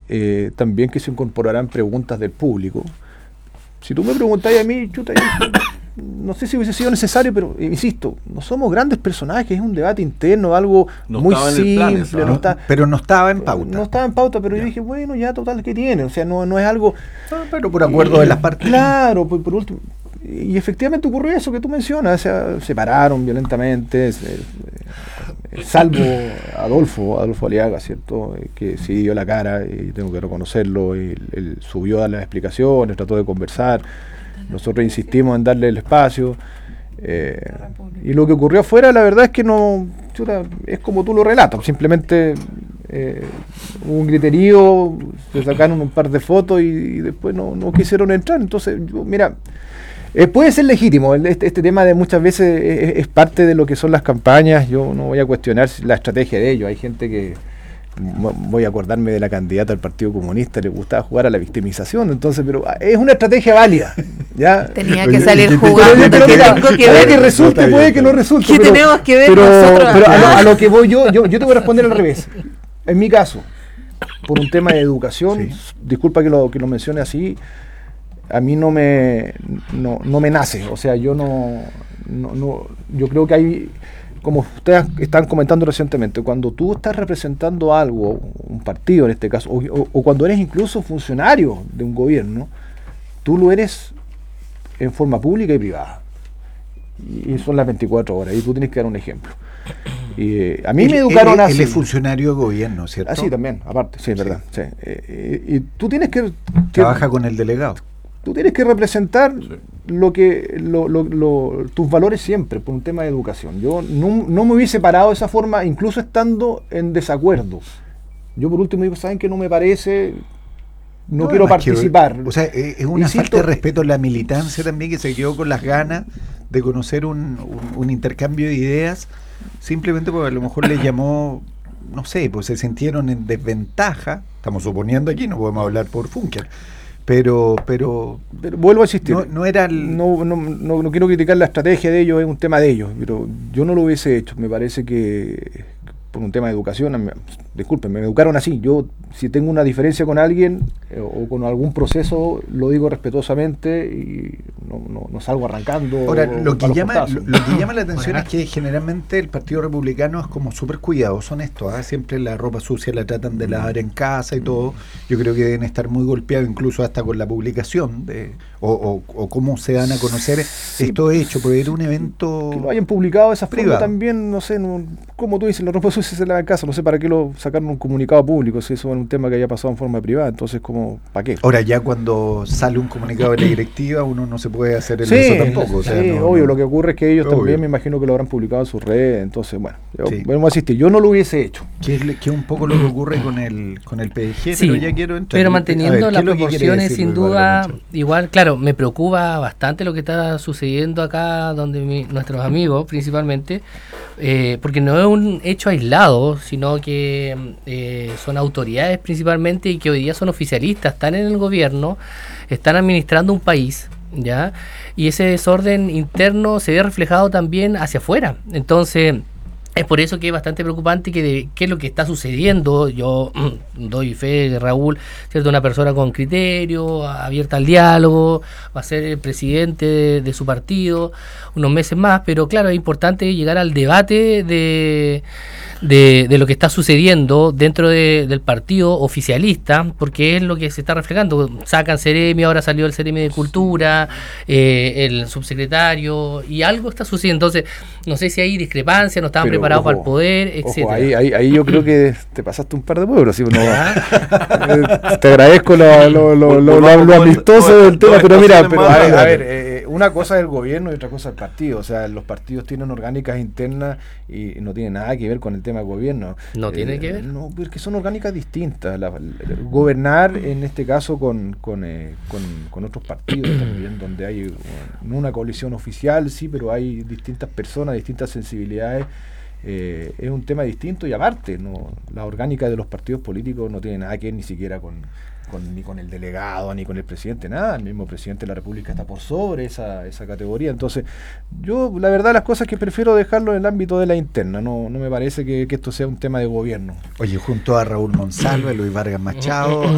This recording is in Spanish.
también que se incorporarán preguntas del público. Si tú me preguntáis a mí, chuta, no sé si hubiese sido necesario, pero insisto, no somos grandes personajes, es un debate interno, algo no muy simple. Pero no estaba en pauta. No estaba en pauta, pero yo dije, bueno, ya total, ¿qué tiene? O sea, no es algo... pero por acuerdo de las partes. Claro, por último. Y efectivamente ocurrió eso que tú mencionas, o sea, se pararon violentamente, salvo Adolfo Aliaga, ¿cierto? Que sí dio la cara, y tengo que reconocerlo, él subió a dar las explicaciones, trató de conversar, nosotros insistimos en darle el espacio, y lo que ocurrió afuera, la verdad es que no, chuta, es como tú lo relatas, simplemente hubo un griterío, se sacaron un par de fotos y después no quisieron entrar. Entonces, mira, puede ser legítimo, este tema de muchas veces es parte de lo que son las campañas. Yo no voy a cuestionar la estrategia de ellos. Hay gente que, voy a acordarme de la candidata del Partido Comunista, le gustaba jugar a la victimización, entonces, pero es una estrategia válida, ¿ya? Tenía que salir jugando, pero mira, tengo que puede ver, que resulte, puede que no resulte, ¿qué tenemos que ver pero nosotros? Pero a lo que voy yo te voy a responder al revés. En mi caso, por un tema de educación, disculpa que lo mencione así, a mí no me nace, o sea, yo yo creo que hay, como ustedes están comentando recientemente, cuando tú estás representando algo, un partido en este caso, o cuando eres incluso funcionario de un gobierno, tú lo eres en forma pública y privada. Y son las 24 horas, y tú tienes que dar un ejemplo. Y a mí me educaron así. Él es funcionario de gobierno, ¿cierto? Así también, aparte, sí, es verdad. Sí. Y tú tienes que... Trabaja con el delegado. Tú tienes que representar tus valores siempre, por un tema de educación. Yo no me hubiese parado de esa forma, incluso estando en desacuerdo. Yo por último digo, ¿saben qué? No me parece... No quiero participar. O sea, es una falta de respeto a la militancia también, que se quedó con las ganas de conocer un intercambio de ideas, simplemente porque a lo mejor les llamó, no sé, pues se sintieron en desventaja. Estamos suponiendo aquí, no podemos hablar por Funker. Pero vuelvo a insistir, no era no quiero criticar la estrategia de ellos, es un tema de ellos, pero yo no lo hubiese hecho. Me parece que por un tema de educación, disculpen, me educaron así. Yo, si tengo una diferencia con alguien o con algún proceso, lo digo respetuosamente y no salgo arrancando. Ahora, lo que llama la atención es que generalmente el Partido Republicano es como súper cuidadoso en esto, ¿eh? Siempre la ropa sucia la tratan de lavar en casa y todo. Yo creo que deben estar muy golpeados incluso hasta con la publicación o cómo se dan a conocer estos hechos, porque era un evento que lo hayan publicado de esa forma privado. También, no sé, como tú dices, la ropa sucia se lava en casa, no sé para qué lo sacaron un comunicado público, si eso es un tema que haya pasado en forma privada, entonces como, ¿para qué? Ahora ya cuando sale un comunicado de la directiva uno no se puede hacer eso tampoco. O sea, obvio, lo que ocurre es que ellos también me imagino que lo habrán publicado en sus redes, entonces bueno, vamos a asistir, yo no lo hubiese hecho. Que es un poco lo que ocurre con el PDG, pero ya quiero entrar. Pero manteniendo las proporciones, sin duda, igual, claro, me preocupa bastante lo que está sucediendo acá, donde nuestros amigos principalmente, porque no es un hecho aislado, sino que son autoridades principalmente y que hoy día son oficialistas, están en el gobierno, están administrando un país, ¿ya? Y ese desorden interno se ve reflejado también hacia afuera. Entonces, es por eso que es bastante preocupante qué es lo que está sucediendo. Yo doy fe de Raúl, ¿cierto? Una persona con criterio, abierta al diálogo, va a ser el presidente de su partido unos meses más, pero claro, es importante llegar al debate de lo que está sucediendo dentro del partido oficialista, porque es lo que se está reflejando. Sacan Ceremi, ahora salió el Ceremi de Cultura, el subsecretario, y algo está sucediendo. Entonces, no sé si hay discrepancia, no estaban preparados para el poder, etcétera. Ahí yo creo que te pasaste un par de pueblos, ¿sí? Te agradezco lo amistoso del tema, pero mira, a ver, una cosa es el gobierno y otra cosa es el partido. O sea, los partidos tienen orgánicas internas y no tiene nada que ver con el tema del gobierno. ¿No tiene que ver? No, porque son orgánicas distintas. Gobernar, en este caso, con otros partidos también, donde hay no una coalición oficial, sí, pero hay distintas personas, distintas sensibilidades. Es un tema distinto y aparte, la orgánica de los partidos políticos no tiene nada que ver ni siquiera ni con el delegado, ni con el presidente, nada. El mismo presidente de la República está por sobre esa categoría. Entonces, yo, la verdad, las cosas que prefiero dejarlo en el ámbito de la interna. No me parece que esto sea un tema de gobierno. Oye, junto a Raúl Monsalve, Luis Vargas Machado,